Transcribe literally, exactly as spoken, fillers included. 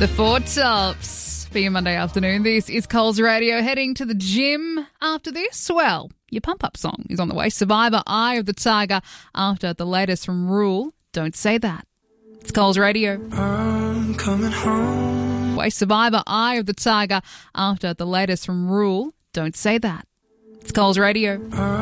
The Four Tops for your Monday afternoon. This is Coles Radio. Heading to the gym after this? Well, your pump-up song is on the way. Survivor, Eye of the Tiger, after the latest from Rule. Don't say that. It's Coles Radio. I'm coming home. Way Survivor, Eye of the Tiger, after the latest from Rule. Don't say that. It's Coles Radio.